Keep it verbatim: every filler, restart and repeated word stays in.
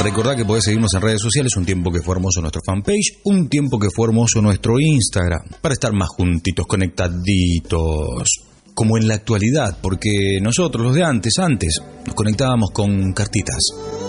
Recordá que podés seguirnos en redes sociales, Un Tiempo que fue hermoso nuestro fanpage, Un Tiempo que fue hermoso nuestro Instagram, para estar más juntitos, conectaditos, como en la actualidad, porque nosotros los de antes, antes, nos conectábamos con cartitas.